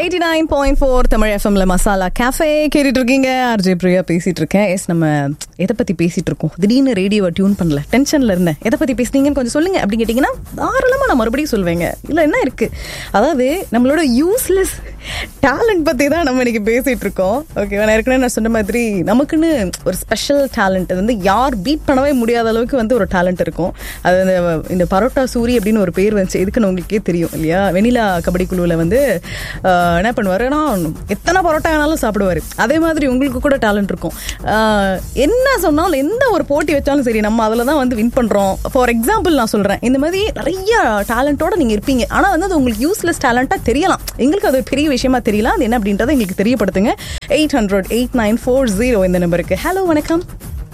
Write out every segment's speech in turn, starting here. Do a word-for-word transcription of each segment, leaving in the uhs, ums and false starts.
Eighty nine point four Tamil எஃப்எம்ல masala cafe கேட்டுட்டு இருக்கீங்க. ஆர்ஜே பிரியா பேசிட்டு இருக்கேன். எஸ், நம்ம எதை பத்தி பேசிட்டு இருக்கோம்? திடீர்னு ரேடியோவை டியூன் பண்ணல, டென்ஷன்ல இருந்தேன். எதை பத்தி பேசுனீங்கன்னு கொஞ்சம் சொல்லுங்க அப்படின்னு கேட்டீங்கன்னா தாராளமா நான் மறுபடியும் சொல்வேங்க. இல்ல என்ன இருக்கு, அதாவது நம்மளோட யூஸ்லெஸ் டேலண்ட் பத்தி தான் நம்ம இன்னைக்கு பேசிட்டு இருக்கோம். ஓகே, நான் ஏற்கனவே நான் சொன்ன மாதிரி நமக்குன்னு ஒரு ஸ்பெஷல் டேலண்ட், அது வந்து யார் பீட் பண்ணவே முடியாத அளவுக்கு வந்து ஒரு டேலண்ட் இருக்கும். அது இந்த பரோட்டா சூரி அப்படின்னு ஒரு பேர் வந்துச்சு. எதுக்குன்னு உங்களுக்கே தெரியும் இல்லையா? வெனிலா கபடி குழுவில் வந்து என்ன பண்ணுவாரு, எத்தனை பரோட்டா வேணாலும் சாப்பிடுவாரு. அதே மாதிரி உங்களுக்கு கூட டேலண்ட் இருக்கும். என்ன சொன்னாலும் எந்த ஒரு போட்டி வச்சாலும் சரி, நம்ம அதில் தான் வந்து வின் பண்றோம். ஃபார் எக்ஸாம்பிள் நான் சொல்றேன், இந்த மாதிரி நிறைய டேலண்டோட நீங்க இருப்பீங்க. ஆனா வந்து அது உங்களுக்கு யூஸ்லெஸ் டேலண்டா தெரியலாம். எங்களுக்கு அது பெரிய விஷயமா தெரியலாம். அது என்ன அப்படின்றத எங்களுக்கு தெரியப்படுத்துங்க. Eight hundred eight nine four zero இந்த நம்பருக்கு. ஹலோ, வணக்கம்.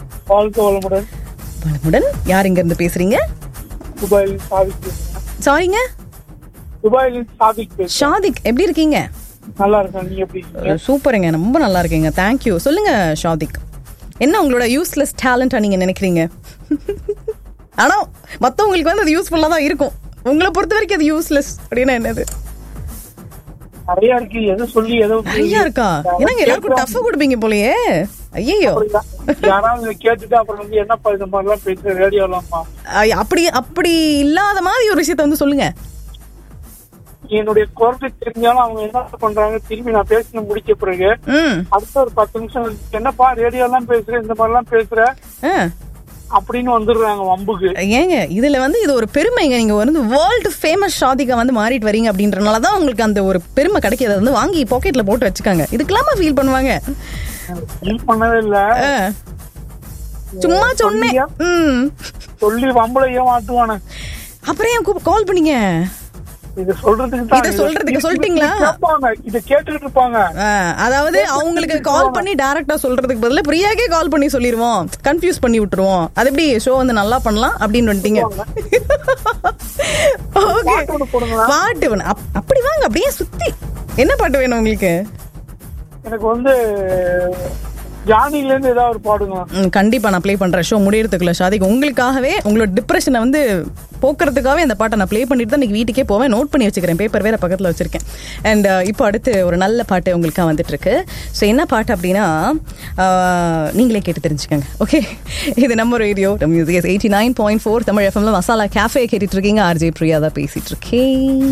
வணமுடன். யார் இங்க இருந்து பேசுறீங்க? சாரிங்க, ஷாதிக். எப்படி இருக்கீங்க? நல்லா இருக்கேன். நீங்க எப்படி இருக்கீங்க? சூப்பருங்க, ரொம்ப நல்லா இருக்கீங்க. தேங்க்யூ. சொல்லுங்க ஷாதிக், என்ன உங்களோட யூஸ்லெஸ் டேலண்டா நீங்க நினைக்கிறீங்க? ஆனா மத்தவங்களுக்கு வந்து அது யூஸ்ஃபுல்லா தான் இருக்கும். உங்களை பொறுத்த வரைக்கும் அது யூஸ்லெஸ் அப்படின்னா என்னது? நிறைய இருக்கு. எதை சொல்லி எதை நிறைய இருக்கா? ஏன்னா எல்லாருக்கும் டஃப் கொடுப்பீங்க போலயே. ஐயோ, யாராவது கேட்டுட்டு அப்புறம் வந்து என்னப்பா இந்த மாதிரி எல்லாம் பேசுற ரேடியோலாமா? அப்படி அப்படி இல்லாத மாதிரி ஒரு விஷயத்த வந்து சொல்லுங்க. என்னுடைய குரலை தெரிஞ்சாலும் அவங்க என்ன பண்றாங்க, திரும்பி நான் பேச முடிக்க பிறகு அடுத்த ஒரு பத்து நிமிஷம் என்னப்பா ரேடியோ எல்லாம் பேசுற, இந்த மாதிரி எல்லாம் பேசுற அப்படின்னு வந்துடுறாங்க வம்புக்கு. ஏங்க, இதுல வந்து இது ஒரு பெருமைங்க. நீங்க வந்து வேர்ல்டு ஃபேமஸ் ஷாதிகா வந்து மாறிட்டு வரீங்க அப்படின்றனாலதான் உங்களுக்கு அந்த ஒரு பெருமை கிடைக்கிது. அதை வந்து வாங்கி பாக்கெட்ல போட்டு வச்சுக்காங்க. இதுக்கெல்லாமா ஃபீல் பண்ணுவாங்க? ஃபீல் பண்ணவே இல்ல, சும்மா சொன்னேன். சொல்லி வம்பளையே மாட்டுவானு. அப்புறம் ஏன் கால் பண்ணீங்க? இத சொல்றதுக்கு இத சொல்றதுக்கு சொல்லிட்டீங்களா? இத கேட்டுட்டு இருப்பாங்க. அதாவது அவங்களுக்கு கால் பண்ணி டைரக்டா சொல்றதுக்கு பதிலா பிரியாக்கே கால் பண்ணி சொல்லிடுவோம், கன்ஃபியூஸ் பண்ணி விட்டுருவோம். அது எப்படி ஷோ வந்து நல்லா பண்ணலாம் அப்படின்னு வந்துட்டீங்க. ஓகே, பாட்டு வேணும். அப்படி வாங்க, அப்படியே சுத்தி. என்ன பாட்டு வேணும் உங்களுக்கு? எனக்கு வந்து ஜானில இருந்து ஏதாவது ஒரு பாடுங்க. கண்டிப்பா நான் ப்ளே பண்றேன். ஷோ முடியறதுக்குள்ள ஷாதிக், உங்களுக்காகவே, உங்களோட டிப்ரெஷனை வந்து போக்குறதுக்காகவே அந்த பாட்டை நான் ப்ளே பண்ணிட்டு தான் இன்னைக்கு வீட்டுக்கே போவேன். நோட் பண்ணி வச்சுக்கிறேன், பேப்பர் வேற பக்கத்தில் வச்சிருக்கேன். அண்ட் இப்போ அடுத்து ஒரு நல்ல பாட்டு உங்களுக்காக வந்துட்டு இருக்கு. ஸோ என்ன பாட்டு அப்படின்னா நீங்களே கேட்டு தெரிஞ்சுக்கோங்க. ஓகே, இது நம்ம radio music eighty nine point four Tamil எஃப்எம்ல மசாலா கேஃபே கேட்டுட்டு இருக்கீங்க. ஆர்ஜே பிரியா தான் பேசிட்டு இருக்கேன்.